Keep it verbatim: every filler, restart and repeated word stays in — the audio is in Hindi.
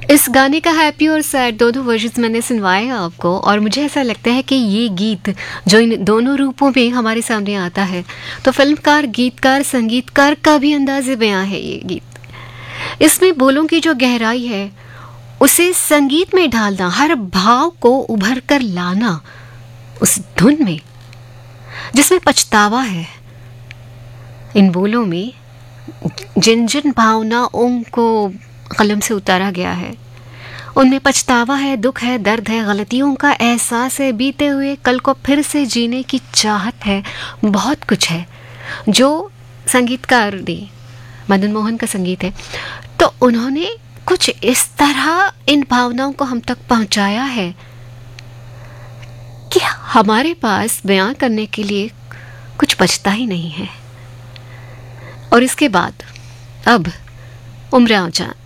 इस गाने का हैप्पी और सैड दोनों वर्जन्स मैंने सुनवाए आपको, और मुझे ऐसा लगता है कि ये गीत जो इन दोनों रूपों में हमारे सामने आता है, तो फिल्मकार, गीतकार, संगीतकार का भी अंदाज़े बयां है ये गीत। इसमें बोलों की जो गहराई है उसे संगीत में ढालना, हर भाव को उभर कर लाना उस धुन में, जिसमें पछतावा है। इन बोलों में जिन जिन भावनाओं को कलम से उतारा गया है उनमें पछतावा है, दुख है, दर्द है, गलतियों का एहसास है, बीते हुए कल को फिर से जीने की चाहत है, बहुत कुछ है जो संगीतकार ने, मदन मोहन का संगीत है, तो उन्होंने कुछ इस तरह इन भावनाओं को हम तक पहुंचाया है कि हमारे पास बयां करने के लिए कुछ बचता ही नहीं है। और इसके बाद अब उम्र जान